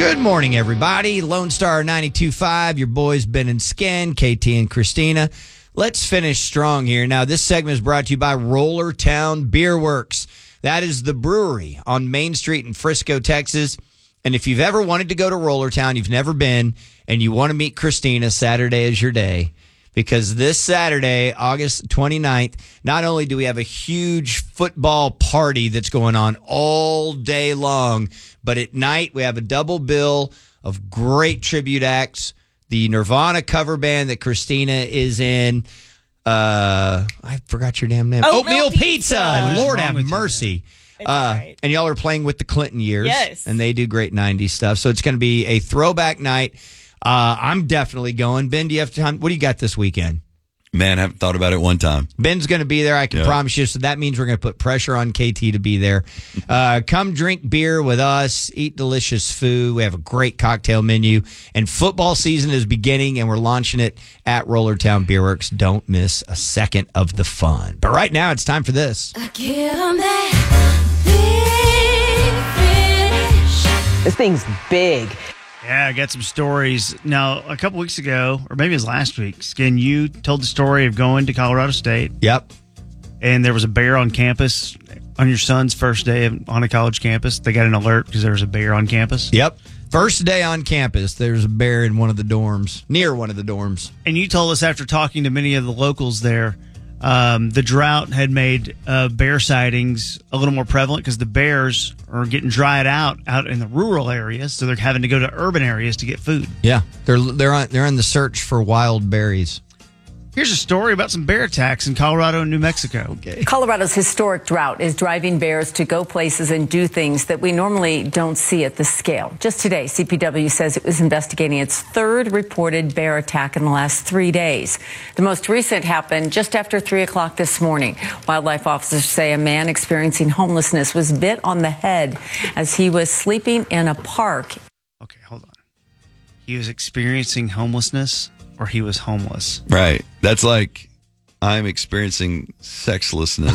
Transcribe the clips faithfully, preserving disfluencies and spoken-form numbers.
Good morning, everybody. Lone Star ninety-two point five, your boys Ben and Skin, K T and Christina. Let's finish strong here. Now, this segment is brought to you by Roller Town Beer Works. That is the brewery on Main Street in Frisco, Texas. And if you've ever wanted to go to Roller Town, you've never been, and you want to meet Christina, Saturday is your day. Because this Saturday, August twenty-ninth, not only do we have a huge football party that's going on all day long, but at night we have a double bill of great tribute acts. The Nirvana cover band that Christina is in. Uh, I forgot your damn name. Oatmeal, Oatmeal Pizza. Pizza. Lord have mercy. Uh, right. And y'all are playing with the Clinton Years. Yes. And they do great nineties stuff. So it's going to be a throwback night. Uh, I'm definitely going. Ben, do you have time? What do you got this weekend? Man, I haven't thought about it one time. Ben's going to be there, I can yeah. promise you. So that means we're going to put pressure on K T to be there. Uh, come drink beer with us, eat delicious food. We have a great cocktail menu. And football season is beginning, and we're launching it at Roller Town Beer Works. Don't miss a second of the fun. But right now, it's time for this. I give 'em that big fish. This thing's big. Yeah, I got some stories. Now, a couple weeks ago, or maybe it was last week, Skin, you told the story of going to Colorado State. Yep. And there was a bear on campus on your son's first day on a college campus. They got an alert because there was a bear on campus. Yep. First day on campus, there's a bear in one of the dorms, near one of the dorms. And you told us after talking to many of the locals there, um, the drought had made uh, bear sightings a little more prevalent because the bears are getting dried out out in the rural areas, so they're having to go to urban areas to get food. Yeah, they're they're on they're on the search for wild berries. Here's a story about some bear attacks in Colorado and New Mexico. Okay. Colorado's historic drought is driving bears to go places and do things that we normally don't see at this scale. Just today, C P W says it was investigating its third reported bear attack in the last three days. The most recent happened just after three o'clock this morning. Wildlife officers say a man experiencing homelessness was bit on the head as he was sleeping in a park. Okay, hold on. He was experiencing homelessness? Or he was homeless. Right. That's like I'm experiencing sexlessness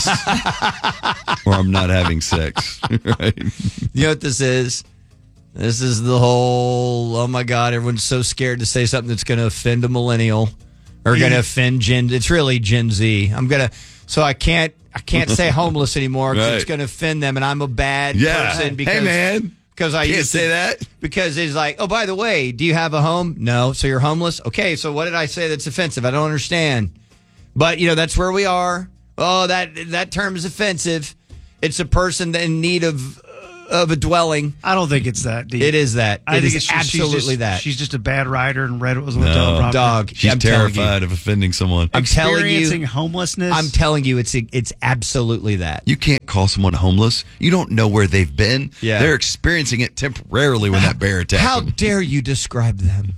or I'm not having sex. Right. You know what this is? This is the whole, oh my God, everyone's so scared to say something that's going to offend a millennial or going to offend Gen. It's really Gen Z. I'm going to, so I can't, I can't say homeless anymore because Right. it's going to offend them and I'm a bad Yeah. person because. Hey, man. Because I Can't used to say that. Because it's like, oh, by the way, do you have a home? No. So you're homeless? Okay. So what did I say that's offensive? I don't understand. But, you know, that's where we are. Oh, that that term is offensive. It's a person in need of of a dwelling. I don't think it's that deep. It is that. I it think is it's just, absolutely she's just, that. She's just a bad rider and read what was on the No. teleprompter. Dog. She's I'm telling terrified you. of offending someone. I'm telling Experiencing you. homelessness. I'm telling you, it's it's absolutely that. You can't call someone homeless. You don't know where they've been. Yeah. They're experiencing it temporarily when that bear attacked How them. dare you describe them?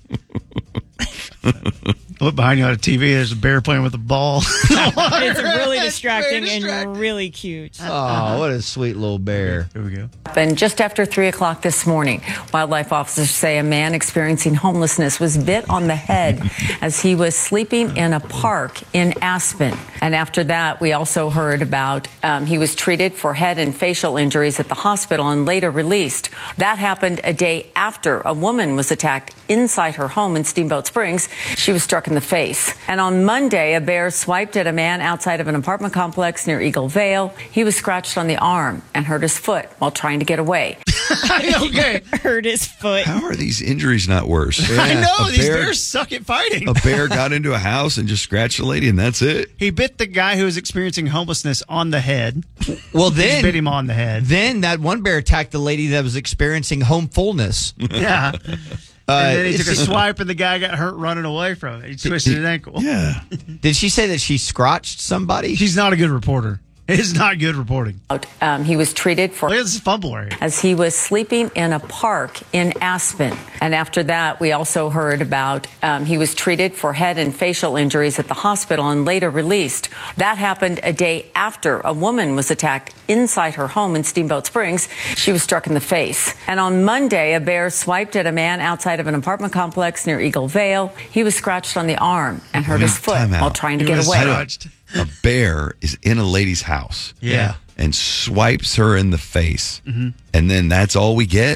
Look behind you on a T V. There's a bear playing with a ball. It's really distracting and really cute. Oh, what a sweet little bear. Here we go. And just after three o'clock this morning, wildlife officers say a man experiencing homelessness was bit on the head as he was sleeping in a park in Aspen. And after that, we also heard about um, he was treated for head and facial injuries at the hospital and later released. That happened a day after a woman was attacked inside her home in Steamboat Springs. She was struck in the face. And on Monday, a bear swiped at a man outside of an apartment complex near Eagle Vale. He was scratched on the arm and hurt his foot while trying to get away. Okay. Hurt his foot. How are these injuries not worse? I know. A These bear- bears suck at fighting. A bear got into a house and just scratched a lady, and that's it. He bit the guy who was experiencing homelessness on the head. Well, He then bit him on the head. Then that one bear attacked the lady that was experiencing homefulness. Yeah. Uh, And then he took a it's- swipe and the guy got hurt running away from it. He twisted his ankle. Yeah. Did she say that she scratched somebody? She's not a good reporter. It's not good reporting. Um, he was treated for Look at this fumble area. as he was sleeping in a park in Aspen. And after that, we also heard about um, he was treated for head and facial injuries at the hospital and later released. That happened a day after a woman was attacked inside her home in Steamboat Springs. She was struck in the face. And on Monday, a bear swiped at a man outside of an apartment complex near Eagle Vale. He was scratched on the arm and hurt his foot Time out. while trying to He get was away. scratched. A bear is in a lady's house Yeah. and swipes her in the face. Mm-hmm. And then that's all we get?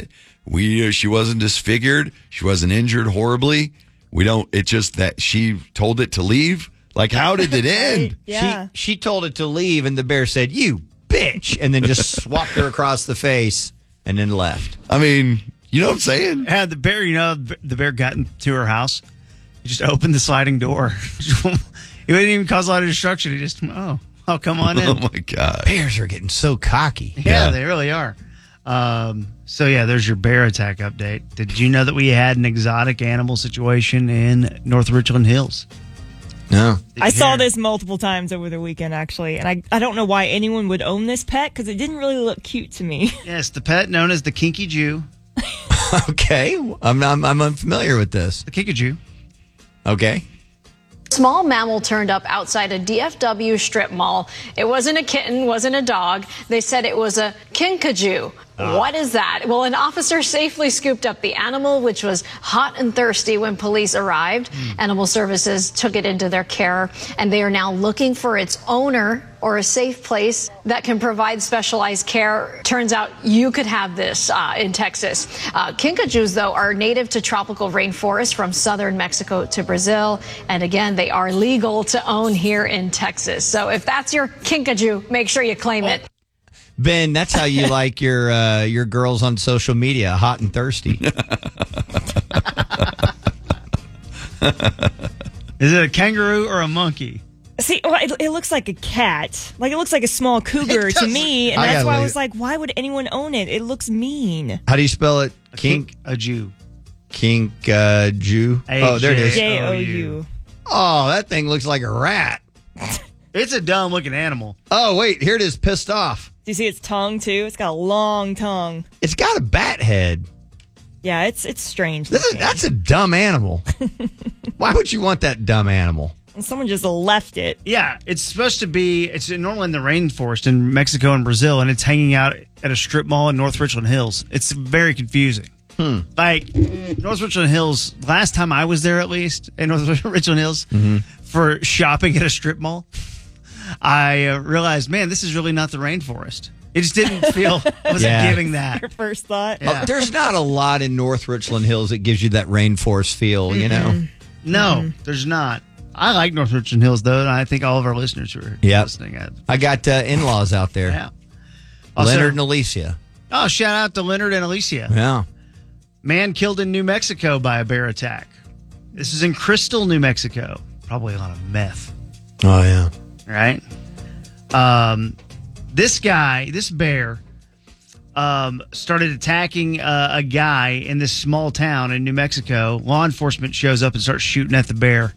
We uh, she wasn't disfigured. She wasn't injured horribly. We don't. It's just that she told it to leave. Like, how did it end? Yeah. She, she told it to leave, and the bear said, "You bitch," and then just swapped her across the face and then left. I mean, you know what I'm saying? Had the bear, you know, the bear got into her house. He just opened the sliding door. He didn't even cause a lot of destruction. He just, oh, oh, come on in. Oh my God. Bears are getting so cocky. Yeah, they really are. Um, so yeah, there's your bear attack update. Did you know that we had an exotic animal situation in North Richland Hills? No. I saw hear? this multiple times over the weekend, actually, and I, I don't know why anyone would own this pet because it didn't really look cute to me. Yes, the pet known as the Kinky Jew. Okay. I'm, I'm, I'm unfamiliar with this. The Kinky Jew. Okay. Small mammal turned up outside a D F W strip mall. It wasn't a kitten, wasn't a dog. They said it was a kinkajou. Ah. What is that? Well, an officer safely scooped up the animal, which was hot and thirsty when police arrived. Mm. Animal Services took it into their care, and they are now looking for its owner or a safe place that can provide specialized care. Turns out you could have this uh, in Texas. Uh, kinkajous, though, are native to tropical rainforests from southern Mexico to Brazil. And again, they are legal to own here in Texas. So if that's your kinkajou, make sure you claim it. Ben, that's how you like your uh, your girls on social media, hot and thirsty. Is it a kangaroo or a monkey? See, well, it, it looks like a cat. Like, it looks like a small cougar to me, and I that's gotta why I look was like, why would anyone own it? It looks mean. How do you spell it? A Kink, a Jew. kink, uh, Jew. Oh, there it is. J O U. Oh, that thing looks like a rat. It's a dumb looking animal. Oh, wait, here it is, pissed off. Do you see its tongue, too? It's got a long tongue. It's got a bat head. Yeah, it's it's strange. This is, looking. that's a dumb animal. Why would you want that dumb animal? And someone just left it. Yeah, it's supposed to be, it's normally in the rainforest in Mexico and Brazil, and it's hanging out at a strip mall in North Richland Hills. It's very confusing. Hmm. Like, North Richland Hills, last time I was there at least, in North Richland Hills, Mm-hmm. for shopping at a strip mall, I uh, realized, man, this is really not the rainforest. It just didn't feel, wasn't Yeah. giving that. Your first thought. Yeah. Oh, there's not a lot in North Richland Hills that gives you that rainforest feel, you know? No, there's not. I like North Richland Hills, though, and I think all of our listeners who are Yep. listening at I got uh, in-laws out there. Yeah. Also- Leonard and Alicia. Oh, shout out to Leonard and Alicia. Yeah. Man killed in New Mexico by a bear attack. This is in Crystal, New Mexico. Probably a lot of meth, Oh, yeah. right? Um, this guy, this bear, um, started attacking uh, a guy in this small town in New Mexico. Law enforcement shows up and starts shooting at the bear.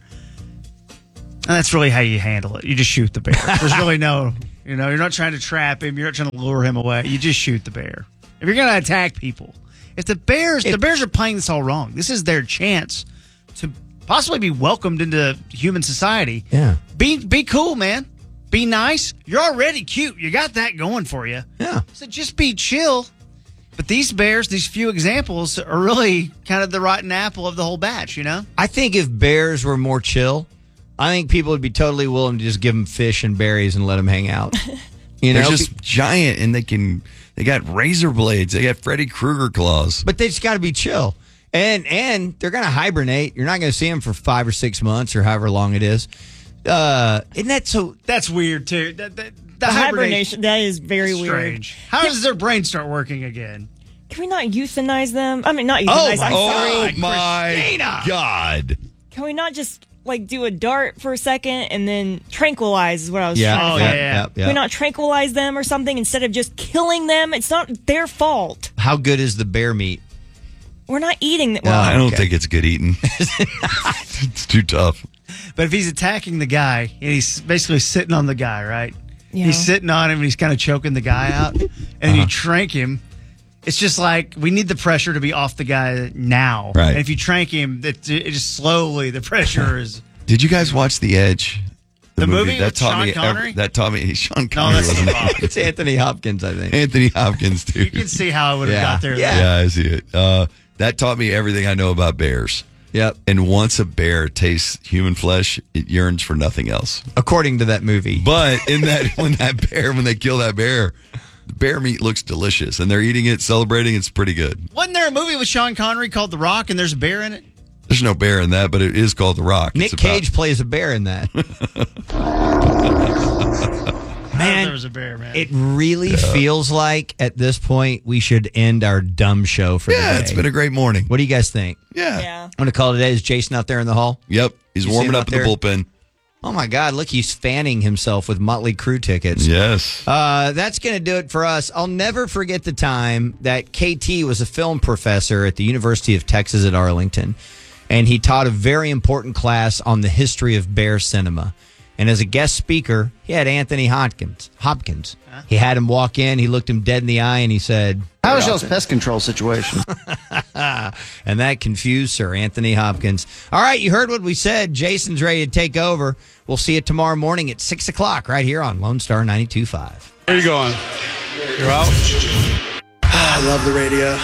And that's really how you handle it. You just shoot the bear. There's really no, you know, you're not trying to trap him. You're not trying to lure him away. You just shoot the bear. If you're going to attack people, if the bears, the bears are playing this all wrong. This is their chance to possibly be welcomed into human society. Yeah. Be be cool, man. Be nice. You're already cute. You got that going for you. Yeah. So just be chill. But these bears, these few examples, are really kind of the rotten apple of the whole batch, you know? I think if bears were more chill, I think people would be totally willing to just give them fish and berries and let them hang out. You They're know, just giant, and they can. They got razor blades. They got Freddy Krueger claws. but they just got to be chill. And and they're going to hibernate. You're not going to see them for five or six months or however long it is. Uh, isn't that so? That's weird, too. That, that, The hibernation, that is very weird. Strange. How does their brain start working again? Can we not euthanize them? I mean, not euthanize. I'm sorry. Oh my God! Can we not just like do a dart for a second and then tranquilize? Is what I was Yeah. trying Oh, to yeah, say. yeah. Yep, Can yep. we not tranquilize them or something instead of just killing them? It's not their fault. How good is the bear meat? We're not eating them. No. Well, I don't okay. think it's good eating. It's too tough. But if he's attacking the guy, and he's basically sitting on the guy, right? Yeah. He's sitting on him, and he's kind of choking the guy out, and then Uh-huh. you trank him. It's just like, we need the pressure to be off the guy now. Right. And if you trank him, it, it just slowly, the pressure is... Did you guys watch The Edge? The movie with taught Sean me Connery? that taught me Sean No, Connery that's wasn't not. It's Anthony Hopkins, I think. Anthony Hopkins too. You can see how I would have Yeah. got there. Yeah. Yeah, I see it. Uh, that taught me everything I know about bears. Yep. And once a bear tastes human flesh, it yearns for nothing else. According to that movie. But in that when that bear when they kill that bear, bear meat looks delicious, and they're eating it, celebrating. It's pretty good. Wasn't there a movie with Sean Connery called The Rock, and there's a bear in it? There's no bear in that, but it is called The Rock. Nick It's about- Cage plays a bear in that. Man, there was a bear, man. it really feels like at this point we should end our dumb show for Yeah, today. it's been a great morning. What do you guys think? Yeah. Yeah. I'm going to call it today. Is Jason out there in the hall? Yep. He's You see warming him up out in the there? bullpen. Oh, my God. Look, he's fanning himself with Motley Crue tickets. Yes. Uh, that's going to do it for us. I'll never forget the time that K T was a film professor at the University of Texas at Arlington, and he taught a very important class on the history of bear cinema. And as a guest speaker, he had Anthony Hopkins. Hopkins. He had him walk in. He looked him dead in the eye, and he said, How's y'all's pest control situation? and that confused Sir Anthony Hopkins. All right, you heard what we said. Jason's ready to take over. We'll see you tomorrow morning at six o'clock right here on Lone Star ninety-two point five. Where are you going? You're out? I love the radio.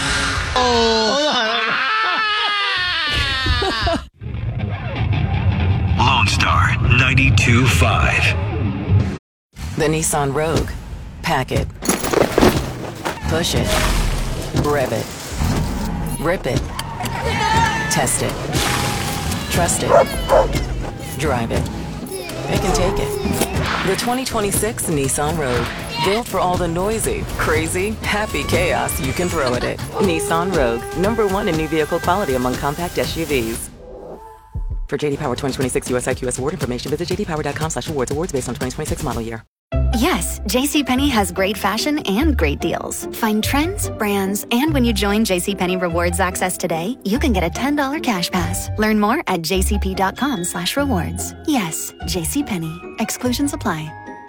Lone Star ninety-two point five. The Nissan Rogue. Pack it. Push it. Rev it. Rip it. Test it. Trust it. Drive it. It can take it. The twenty twenty-six Nissan Rogue. Built for all the noisy, crazy, happy chaos you can throw at it. Nissan Rogue. Number one in new vehicle quality among compact S U Vs. For J D Power twenty twenty-six U S I Q S award information, visit j d power dot com slash awards. Awards based on twenty twenty-six model year. Yes, JCPenney has great fashion and great deals. Find trends, brands, and when you join JCPenney Rewards Access today, you can get a ten dollars cash pass. Learn more at j c p dot com slash rewards. Yes, JCPenney. Exclusions apply.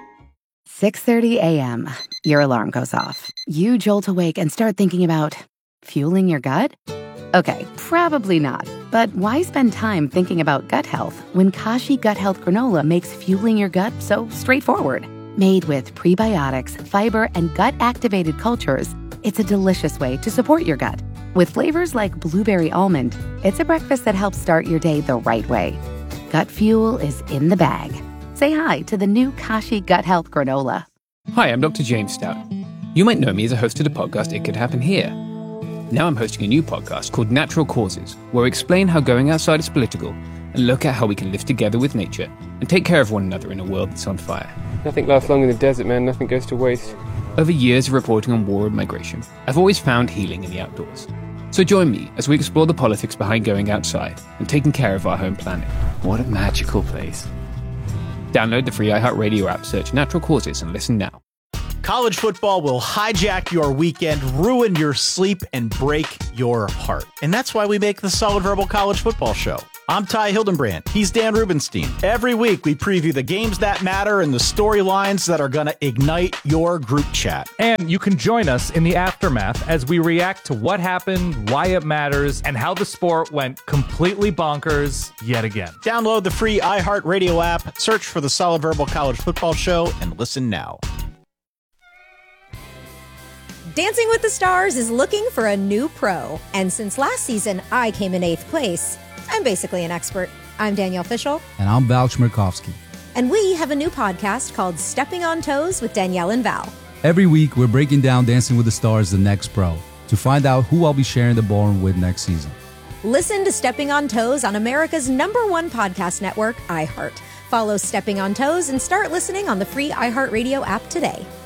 six thirty a.m. Your alarm goes off. You jolt awake and start thinking about fueling your gut? Okay, probably not. But why spend time thinking about gut health when Kashi Gut Health Granola makes fueling your gut so straightforward? Made with prebiotics, fiber, and gut-activated cultures, it's a delicious way to support your gut. With flavors like blueberry almond, it's a breakfast that helps start your day the right way. Gut fuel is in the bag. Say hi to the new Kashi Gut Health Granola. Hi, I'm Doctor James Stout. You might know me as a host of the podcast It Could Happen Here. Now I'm hosting a new podcast called Natural Causes, where I explain how going outside is political and look at how we can live together with nature and take care of one another in a world that's on fire. Nothing lasts long in the desert, man. Nothing goes to waste. Over years of reporting on war and migration, I've always found healing in the outdoors. So join me as we explore the politics behind going outside and taking care of our home planet. What a magical place. Download the free iHeartRadio app, search Natural Causes, and listen now. College football will hijack your weekend, ruin your sleep, and break your heart. And that's why we make the Solid Verbal College Football Show. I'm Ty Hildenbrand. He's Dan Rubenstein. Every week, we preview the games that matter and the storylines that are going to ignite your group chat. And you can join us in the aftermath as we react to what happened, why it matters, and how the sport went completely bonkers yet again. Download the free iHeartRadio app, search for the Solid Verbal College Football Show, and listen now. Dancing with the Stars is looking for a new pro. And since last season, I came in eighth place. I'm basically an expert. I'm Danielle Fishel. And I'm Val Chmerkovsky. And we have a new podcast called Stepping on Toes with Danielle and Val. Every week, we're breaking down Dancing with the Stars, the next pro, to find out who I'll be sharing the ballroom with next season. Listen to Stepping on Toes on America's number one podcast network, iHeart. Follow Stepping on Toes and start listening on the free iHeartRadio app today.